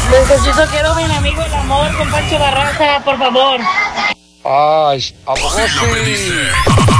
Necesito, quiero mi enemigo el amor con Pancho Barraza, por favor. Ay, ¿a poco sí?